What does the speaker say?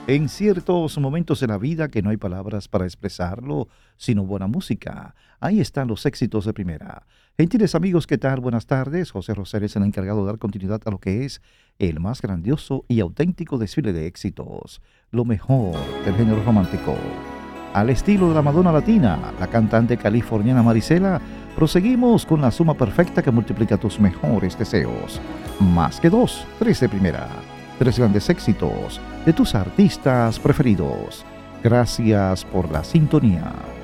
En ciertos momentos de la vida que no hay palabras para expresarlo, sino buena música. Ahí están los éxitos de primera. Gentiles amigos, ¿qué tal? Buenas tardes. José Rosales es el encargado de dar continuidad a lo que es el más grandioso y auténtico desfile de éxitos. Lo mejor del género romántico. Al estilo de la Madonna Latina, la cantante californiana Marisela, proseguimos con la suma perfecta que multiplica tus mejores deseos. Más que dos, tres de primera. Tres grandes éxitos de tus artistas preferidos. Gracias por la sintonía.